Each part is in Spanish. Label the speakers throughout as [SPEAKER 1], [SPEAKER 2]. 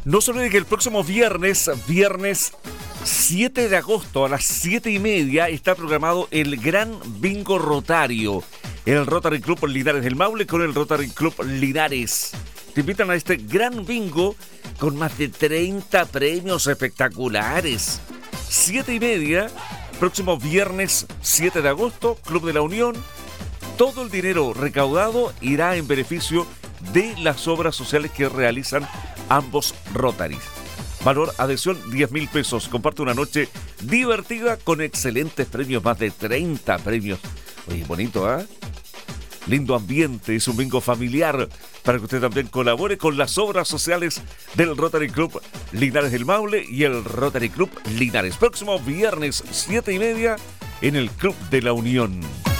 [SPEAKER 1] No se olvide que el próximo viernes 7 de agosto a las 7:30 está programado el Gran Bingo Rotario. El Rotary Club Linares del Maule con el Rotary Club Linares. Te invitan a este gran bingo con más de 30 premios espectaculares. 7:30, próximo viernes 7 de agosto, Club de la Unión. Todo el dinero recaudado irá en beneficio de las obras sociales que realizan ambos Rotaries. Valor adhesión 10.000 pesos. Comparte una noche divertida con excelentes premios, más de 30 premios. Oye, bonito, ¿ah? Lindo ambiente, es un bingo familiar para que usted también colabore con las obras sociales del Rotary Club Linares del Maule y el Rotary Club Linares. Próximo viernes 7:30 en el Club de la Unión.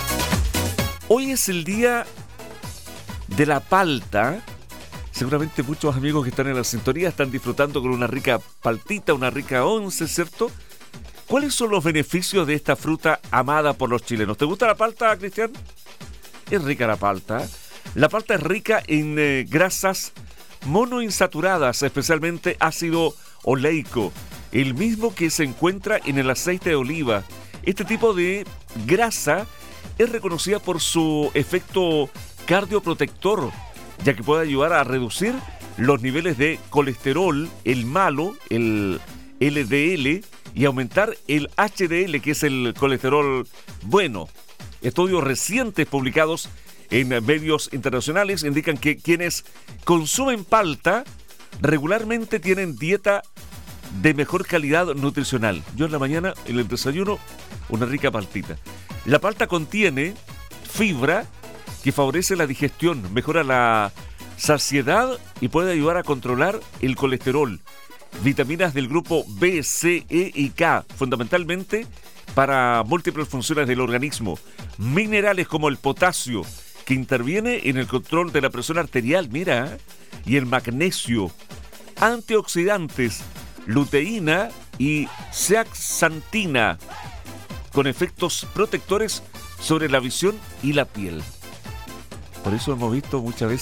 [SPEAKER 1] Hoy es el día de la palta. Seguramente muchos amigos que están en la sintonía están disfrutando con una rica paltita, una rica once, ¿cierto? ¿Cuáles son los beneficios de esta fruta amada por los chilenos? ¿Te gusta la palta, Cristian? Es rica la palta. La palta es rica en grasas monoinsaturadas, especialmente ácido oleico, el mismo que se encuentra en el aceite de oliva. Este tipo de grasa es reconocida por su efecto cardioprotector, ya que puede ayudar a reducir los niveles de colesterol, el malo, el LDL, y aumentar el HDL, que es el colesterol bueno. Estudios recientes publicados en medios internacionales indican que quienes consumen palta regularmente tienen dieta de mejor calidad nutricional. Yo en la mañana, en el desayuno, una rica paltita. La palta contiene fibra que favorece la digestión, mejora la saciedad y puede ayudar a controlar el colesterol. Vitaminas del grupo B, C, E y K, fundamentalmente para múltiples funciones del organismo. Minerales como el potasio, que interviene en el control de la presión arterial, mira, y el magnesio. Antioxidantes, luteína y zeaxantina, con efectos protectores sobre la visión y la piel. Por eso hemos visto muchas veces